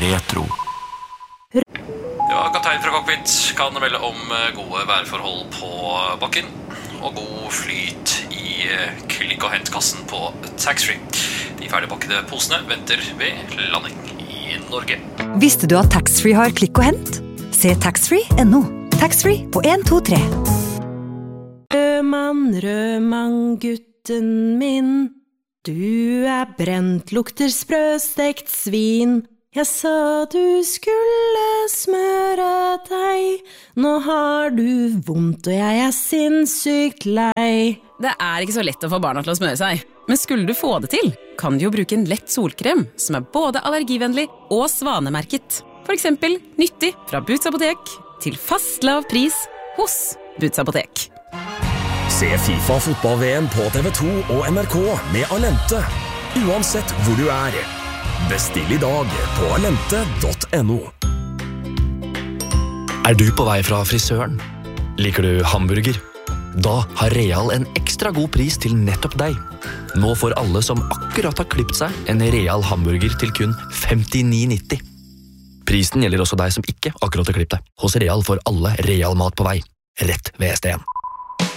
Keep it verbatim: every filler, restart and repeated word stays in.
retro. Ja, kaptein fra cockpit kan melde om gode værforhold på bakken og god flyt i klikk- og hentkassen på taxfree. De ferdigpakkede posene venter ved landing i Norge. Visste du at taxfree har klikk og hent? Se taxfree punktum no. Taxfree på en to tre. Rødmann, rødmann, gutten min. Du er brent, lukter sprøstekt svin. Jeg sa du skulle smøre deg. Nå har du vondt, og jeg er sinnssykt lei. Det er ikke så lett å få barna til å smøre seg. Men skulle du få det til, kan du jo bruke en lett solkrem som er både allergivennlig og svanemerket. For eksempel nyttig fra Boots Apotek til fast lav pris hos Boots Apotek. Se FIFA fotball-V M på T V to og N R K med Alente, uansett hvor du er. Bestill i dag på alente punktum no. Er du på vei fra frisøren? Liker du hamburger? Da har Real en ekstra god pris til nettopp deg. Nå får alle som akkurat har klippet seg en Real hamburger til kun femtini nitti. Prisen gjelder også deg som ikke akkurat har klippet deg. Hos Real får alle Real mat på vei, rett ved S D en.